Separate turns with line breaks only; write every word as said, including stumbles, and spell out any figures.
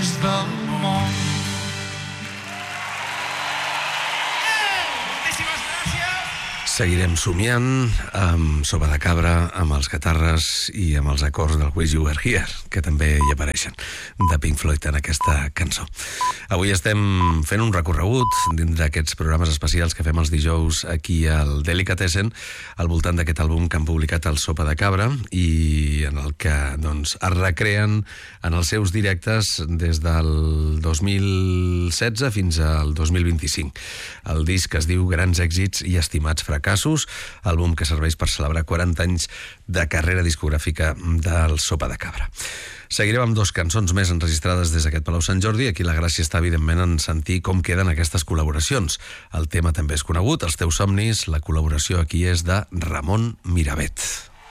és del món.
Seguirem somiant amb Sopa de Cabra, amb els Catarres i amb els acords del Wish You Were Here, que també hi apareixen, de Pink Floyd en aquesta cançó. Avui estem fent un recorregut dins d'aquests programes especials que fem els dijous aquí al Delicatessen al voltant d'aquest àlbum que han publicat el Sopa de Cabra i en el que doncs, es recreen en els seus directes des del dos mil setze fins al dos mil vint-i-cinc. El disc es diu Grans èxits i estimats fracassos, àlbum que serveix per celebrar quaranta anys de carrera discogràfica del Sopa de Cabra. Seguirem amb dos cançons més enregistrades des d'aquest Palau Sant Jordi. Aquí la gràcia està, evidentment, en sentir com queden aquestes col·laboracions. El tema també és conegut, Els teus somnis. La col·laboració aquí és de Ramon Miravet.